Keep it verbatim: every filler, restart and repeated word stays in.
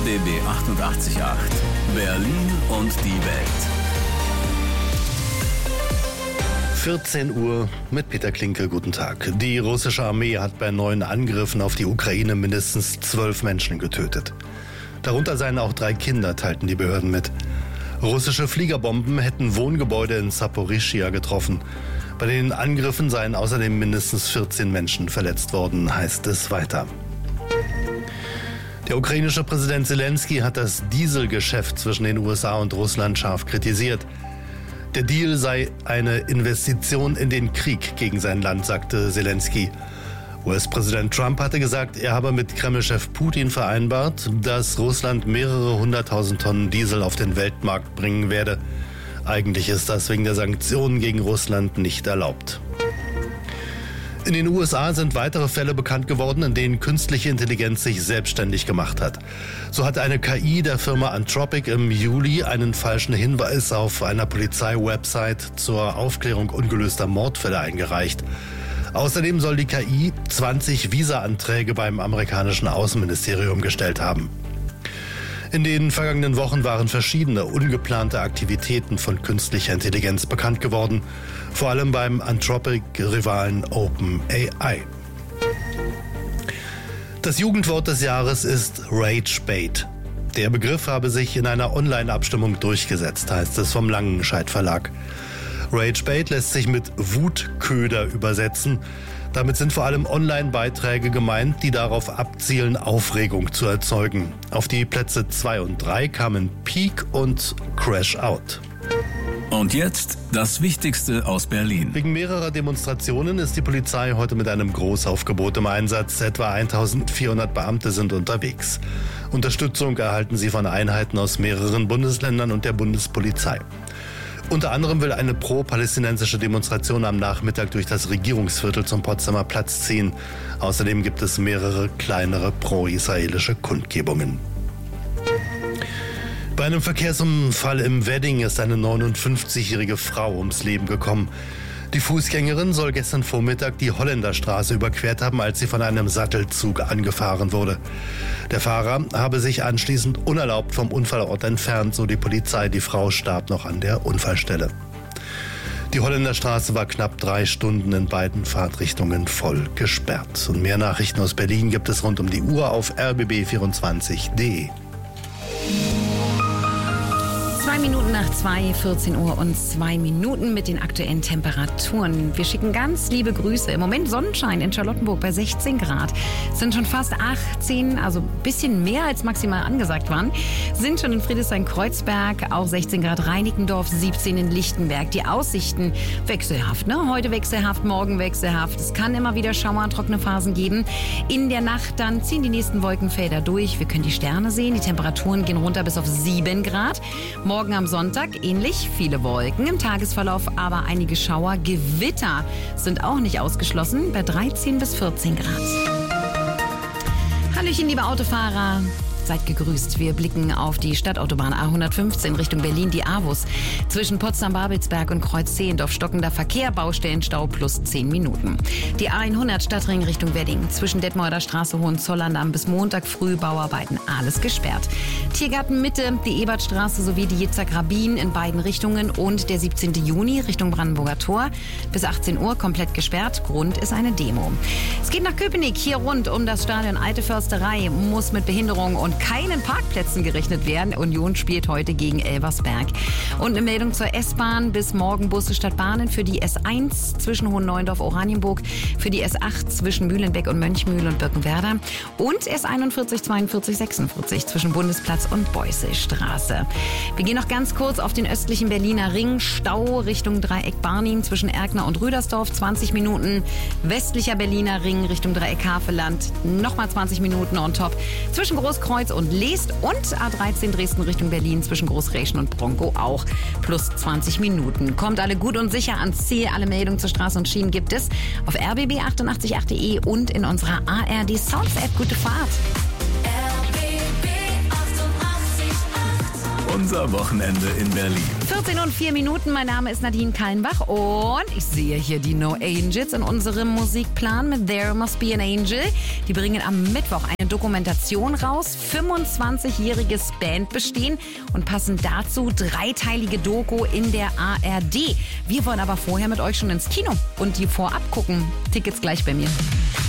B B achtundachtzig Komma acht. Berlin und die Welt. vierzehn Uhr mit Peter Klinke, guten Tag. Die russische Armee hat bei neuen Angriffen auf die Ukraine mindestens zwölf Menschen getötet. Darunter seien auch drei Kinder, teilten die Behörden mit. Russische Fliegerbomben hätten Wohngebäude in Saporischschja getroffen. Bei den Angriffen seien außerdem mindestens vierzehn Menschen verletzt worden, heißt es weiter. Der ukrainische Präsident Zelensky hat das Dieselgeschäft zwischen den U S A und Russland scharf kritisiert. Der Deal sei eine Investition in den Krieg gegen sein Land, sagte Zelensky. U S-Präsident Trump hatte gesagt, er habe mit Kreml-Chef Putin vereinbart, dass Russland mehrere hunderttausend Tonnen Diesel auf den Weltmarkt bringen werde. Eigentlich ist das wegen der Sanktionen gegen Russland nicht erlaubt. In den U S A sind weitere Fälle bekannt geworden, in denen künstliche Intelligenz sich selbstständig gemacht hat. So hat eine K I der Firma Anthropic im Juli einen falschen Hinweis auf einer Polizei-Website zur Aufklärung ungelöster Mordfälle eingereicht. Außerdem soll die K I zwanzig Visa-Anträge beim amerikanischen Außenministerium gestellt haben. In den vergangenen Wochen waren verschiedene ungeplante Aktivitäten von künstlicher Intelligenz bekannt geworden, vor allem beim Anthropic-Rivalen OpenAI. Das Jugendwort des Jahres ist Ragebait. Der Begriff habe sich in einer Online-Abstimmung durchgesetzt, heißt es vom Langenscheidt Verlag. Ragebait lässt sich mit Wutköder übersetzen. Damit sind vor allem Online-Beiträge gemeint, die darauf abzielen, Aufregung zu erzeugen. Auf die Plätze zwei und drei kamen Peak und Crash Out. Und jetzt das Wichtigste aus Berlin. Wegen mehrerer Demonstrationen ist die Polizei heute mit einem Großaufgebot im Einsatz. Etwa eintausendvierhundert Beamte sind unterwegs. Unterstützung erhalten sie von Einheiten aus mehreren Bundesländern und der Bundespolizei. Unter anderem will eine pro-palästinensische Demonstration am Nachmittag durch das Regierungsviertel zum Potsdamer Platz ziehen. Außerdem gibt es mehrere kleinere pro-israelische Kundgebungen. Bei einem Verkehrsunfall im Wedding ist eine neunundfünfzigjährige Frau ums Leben gekommen. Die Fußgängerin soll gestern Vormittag die Holländerstraße überquert haben, als sie von einem Sattelzug angefahren wurde. Der Fahrer habe sich anschließend unerlaubt vom Unfallort entfernt, so die Polizei. Die Frau starb noch an der Unfallstelle. Die Holländerstraße war knapp drei Stunden in beiden Fahrtrichtungen voll gesperrt. Und mehr Nachrichten aus Berlin gibt es rund um die Uhr auf r b b vierundzwanzig punkt d e. Zwei Minuten nach zwei, vierzehn Uhr und zwei Minuten mit den aktuellen Temperaturen. Wir schicken ganz liebe Grüße. Im Moment Sonnenschein in Charlottenburg bei sechzehn Grad. Es sind schon fast achtzehn, also ein bisschen mehr als maximal angesagt waren. Sind schon in Friedrichshain-Kreuzberg, auch sechzehn Grad Reinickendorf, siebzehn in Lichtenberg. Die Aussichten wechselhaft, ne? Heute wechselhaft, morgen wechselhaft. Es kann immer wieder Schauer, trockene Phasen geben. In der Nacht dann ziehen die nächsten Wolkenfelder durch. Wir können die Sterne sehen. Die Temperaturen gehen runter bis auf sieben Grad. Morgen am Sonntag ähnlich, viele Wolken, im Tagesverlauf aber einige Schauer. Gewitter sind auch nicht ausgeschlossen bei dreizehn bis vierzehn Grad. Hallöchen, liebe Autofahrer. Seid gegrüßt. Wir blicken auf die Stadtautobahn A hundertfünfzehn Richtung Berlin, die A W U S. Zwischen Potsdam-Babelsberg und Kreuz-Zehlendorf stockender Verkehr, Baustellenstau plus zehn Minuten. Die A hundert Stadtring Richtung Wedding. Zwischen Detmolder Straße, Hohenzollern bis Montag früh Bauarbeiten. Alles gesperrt. Tiergarten Mitte, die Ebertstraße sowie die Jitzak-Rabin in beiden Richtungen und der siebzehnten Juni Richtung Brandenburger Tor. Bis achtzehn Uhr komplett gesperrt. Grund ist eine Demo. Es geht nach Köpenick. Hier rund um das Stadion Alte Försterei muss mit Behinderung und keinen Parkplätzen gerechnet werden. Union spielt heute gegen Elversberg. Und eine Meldung zur S-Bahn. Bis morgen Busse statt Bahnen für die S eins zwischen Hohenneuendorf-Oranienburg, für die S acht zwischen Mühlenbeck und Mönchmühl und Birkenwerder und S einundvierzig, zweiundvierzig, sechsundvierzig zwischen Bundesplatz und Beuselstraße. Wir gehen noch ganz kurz auf den östlichen Berliner Ring. Stau Richtung Dreieck Barnim zwischen Erkner und Rüdersdorf, zwanzig Minuten. Westlicher Berliner Ring Richtung Dreieck Havelland, nochmal zwanzig Minuten on top. Zwischen Großkreuz und Leest und A dreizehn Dresden Richtung Berlin zwischen Großräschen und Bronkow auch plus zwanzig Minuten. Kommt alle gut und sicher ans Ziel. Alle Meldungen zur Straße und Schienen gibt es auf r b b achtundachtzig punkt acht punkt d e und in unserer A R D Sounds App. Gute Fahrt! R B B achtundachtzig Komma acht. Unser Wochenende in Berlin. vierzehn und vier Minuten, mein Name ist Nadine Kallenbach und ich sehe hier die No Angels in unserem Musikplan mit There Must Be an Angel. Die bringen am Mittwoch eine Dokumentation raus, fünfundzwanzigjähriges Bandbestehen und passen dazu dreiteilige Doku in der A R D. Wir wollen aber vorher mit euch schon ins Kino und die vorab gucken. Tickets gleich bei mir.